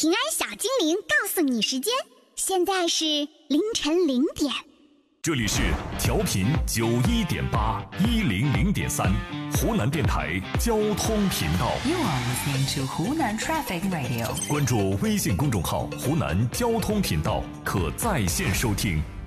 平安小精灵告诉你时间，现在是凌晨0点。 这里是调频91.8、100.3，湖南电台交通频道。 You are listening to Hunan Traffic Radio。 关注微信公众号“湖南交通频道”，可在线收听。